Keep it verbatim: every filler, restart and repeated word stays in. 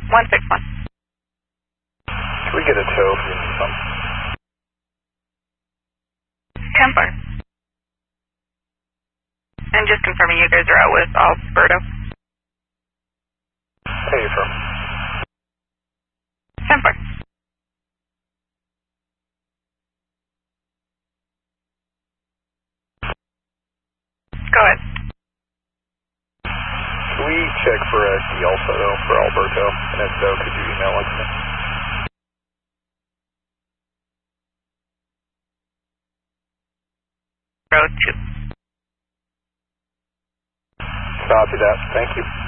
one six one. Can we get a tow if you need something? ten four. And just confirming you guys are out with Alberto. Hey, you from? ten four. Go ahead. Can we check for a D L photo for Alberto? And if so, could you email it to me? Road two. Copy that. Thank you.